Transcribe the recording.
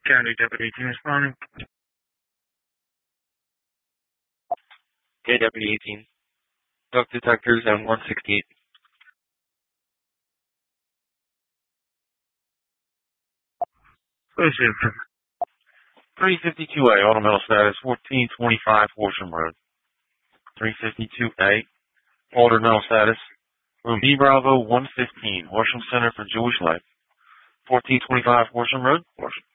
County Deputy 18 responding. Okay, Deputy 18. Duck detectors and 168. Spaceship. 352A, ornamental status 1425 Horsham Road. 352A, ornamental status room B Bravo 115, Horsham Center for Jewish Life. 1425 Horsham Road, Horsham.